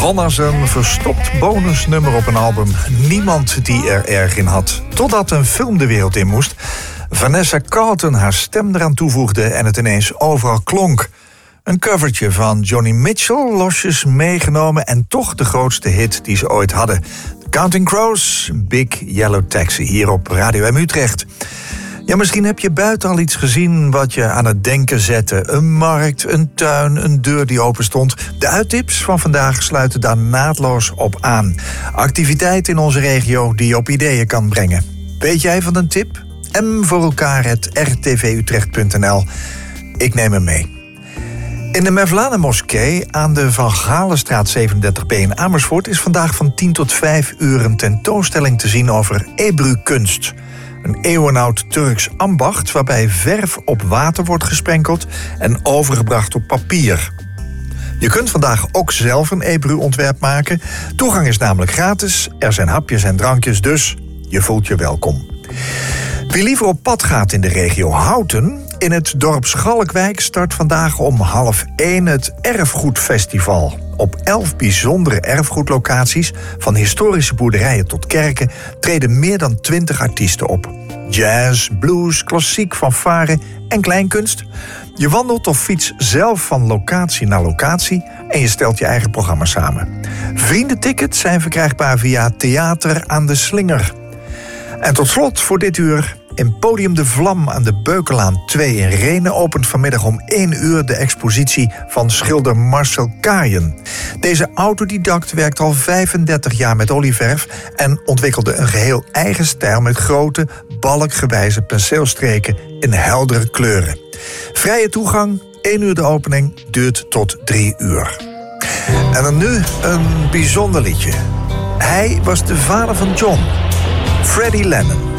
Begon als een verstopt bonusnummer op een album. Niemand die er erg in had. Totdat een film de wereld in moest. Vanessa Carlton haar stem eraan toevoegde en het ineens overal klonk. Een covertje van Johnny Mitchell, losjes meegenomen en toch de grootste hit die ze ooit hadden. The Counting Crows, Big Yellow Taxi, hier op Radio M Utrecht. Ja, misschien heb je buiten al iets gezien wat je aan het denken zette. Een markt, een tuin, een deur die open stond. De uittips van vandaag sluiten daar naadloos op aan. Activiteiten in onze regio die je op ideeën kan brengen. Weet jij van een tip? m@rtvutrecht.nl. Ik neem hem mee. In de Mevlana Moskee aan de Van Galenstraat 37b in Amersfoort is vandaag van 10 tot 5 uur een tentoonstelling te zien over Ebru-kunst. Een eeuwenoud Turks ambacht waarbij verf op water wordt gesprenkeld en overgebracht op papier. Je kunt vandaag ook zelf een Ebru-ontwerp maken. Toegang is namelijk gratis, er zijn hapjes en drankjes, dus je voelt je welkom. Wie liever op pad gaat in de regio Houten, in het dorp Schalkwijk start vandaag om 12:30 het Erfgoedfestival. Op 11 bijzondere erfgoedlocaties, van historische boerderijen tot kerken, treden meer dan 20 artiesten op. Jazz, blues, klassiek, fanfare en kleinkunst. Je wandelt of fiets zelf van locatie naar locatie en je stelt je eigen programma samen. Vriendentickets zijn verkrijgbaar via Theater aan de Slinger. En tot slot voor dit uur, in Podium de Vlam aan de Beukelaan 2 in Rhenen opent vanmiddag om 1 uur de expositie van schilder Marcel Kaaien. Deze autodidact werkt al 35 jaar met olieverf en ontwikkelde een geheel eigen stijl met grote, balkgewijze penseelstreken in heldere kleuren. Vrije toegang, 1 uur de opening, duurt tot 3 uur. En dan nu een bijzonder liedje. Hij was de vader van John, Freddie Lennon.